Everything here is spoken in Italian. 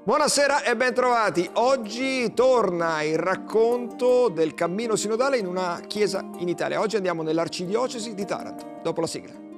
Buonasera e bentrovati. Oggi torna il racconto del cammino sinodale in una chiesa in Italia. Oggi andiamo nell'arcidiocesi di Taranto. Dopo la sigla.